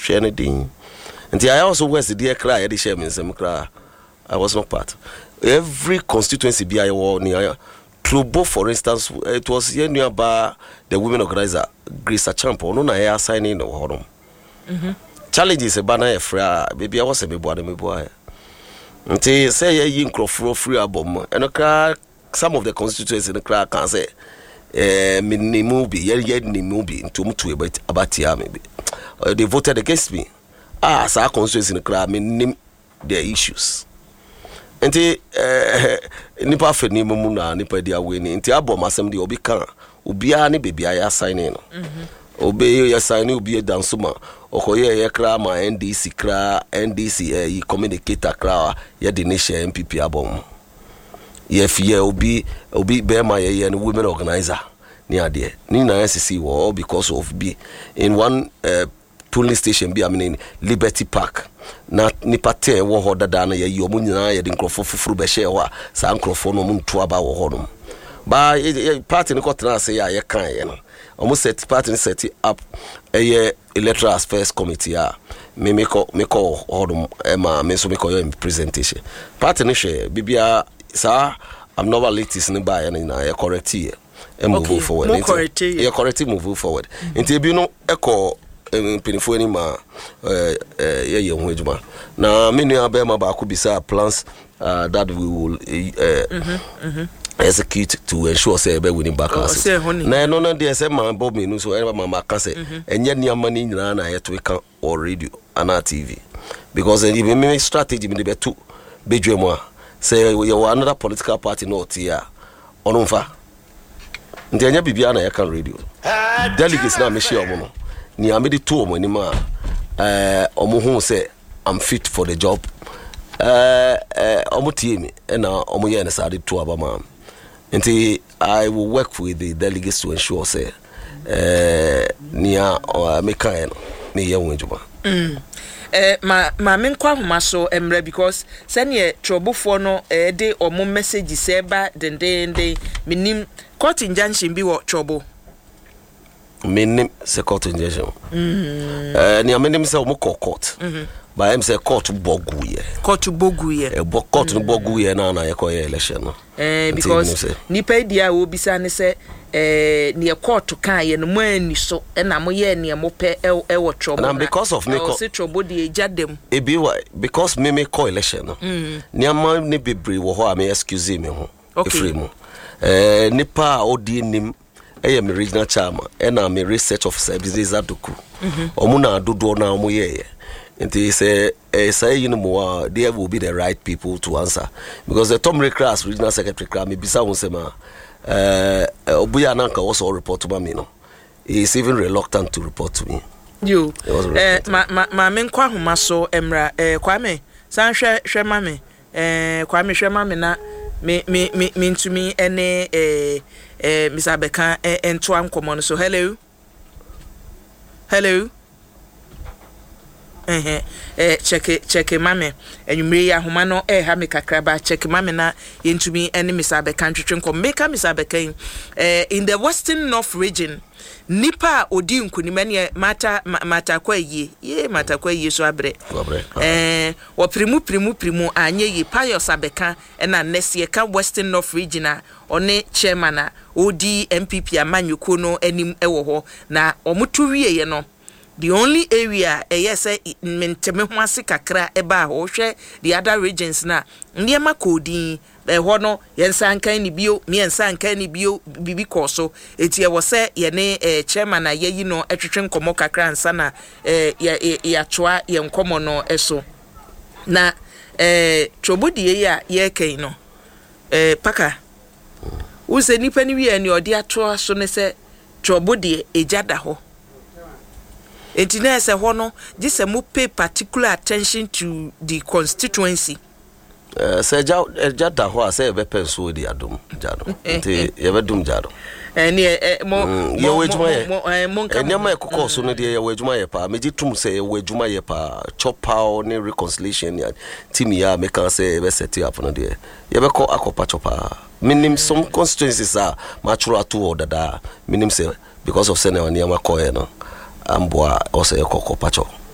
share anything. And I also was the dear cry, Eddie Sherman, some cry. I was not part. Every constituency be I war near Clubo, for instance, it was here nearby the women organizer, Grace Champo, no, I signing or home. Challenges a banner fra, baby, I was a boy. Until say a yinkro free album, and a crack, some of the constituencies in the crack can say, mini movie, yet ni movie into Mutu about maybe. They voted against me. So our constituency in the crack, name their issues. Nti nipa fe ni mumu na nipa dia we ni nti abom asem de obi kan obi a ne bebia ya sign no obi ya sign obi danso ma okoye ye kra ma NDC kra NDC yi communicator kra ye de nation MPP abom ye fie obi be ma ye no women organizer ni ade ni na SC wo because of be in one polling station be in Liberty Park na nipa te wo ho dada na ye omu nyina ye de nkrofo fufuru be hye ho a sa nkrofo no mu nto aba wo ho no ba party ni kotena se ya ye kan ye no omu set party ni set up electoral affairs committee a me ko ho ma me so me ko your presentation party ni hwe bibia sa abnormalities ni ba ye na ye correct ye move forward ye correct move forward nti bi no eko pinifo ni ma ye ho adwuma na me nua ba ma ba ko bisa plans that we will execute to ensure say be winning back us na no na dey say man bob me no so e ma ma ka say enye niam ni nyina na ye to ka or radio ana TV because even me strategy me be to bedwemu a say you another political party no tia ono mfa ntenye bibia na ye kan radio delegates na me share omo no ni amedi to omo ni ma omo hu say I'm fit for the job omo tie me na omo ye na sade to abama nti I will work with the delegates to ensure say nia me kan me ye wonjuma ma me nkwa homa so emre because sene trobofo no de omo message se ba dendende minim court injunction bi wo trobo minim se court injunction ni amenim se omo court ba em se court bogu ye court no bogu ye na ye ko ye election no because nipa dia wo bisa ne se near court kan ye no mo ani so na mo ye ne mo pe e wo trouble and because of me se trouble de jadem e be why because me call election no niam ne bebre wo ho am excuse me ho free mo nipa odi nim e me regional chairman e na me research officer business adoku omo na dodo na mo ye nti say you know there will be the right people to answer because the Tom Recrass regional secretary kra me bisa won say ma obuya nanka also report to me no he is even reluctant to report to me you ma me nkwa homa so emra kwame san hwe ma me kwame hwe ma me na me ntumi ene Mr. Beka ento ankomo no so hello check mame enwumre ya homa no ha me kakraba check mame na yentumi ene Mr. Beka ntwetwenko make Mr. Beka in the Western North region nipa odi nkunima ne mata kwa ye so abre wo primu anye yi Pius Abeka na nesie ka Western North region a one chairman a odi MPP amanyuko no anim ewo ho na omutu wiye no the only area yes menteme ho ase kakra eba ho hwe the other regions na ndiema kodin ho no yensan kan ni bio miensan kan ni bio bibi koso etie wo se ye ne chairman na yeyi no etwetwe nkomo kakra ansa na ya choa ye nkomo no eso na trobodie ya ye kan no paka wo se nipa ni wi ani odi ato so ne se trobodie ejada ho Entina se hono just mu pay particular attention to the constituency. Se jada ho se be penso di adum jado. Nti ye be dum jado. Ye wejuma ye. Nyama ekoko so no de ye wejuma ye pa. Meji tum se ye wejuma ye pa. Chop power ni reconciliation ya team ya me kan se be set up no de. Ye be ko akopa chopa. Minim some constituencies are mature to order da. Minim se because of se na nyama ko ye no. Ambwa ose ekoko pacho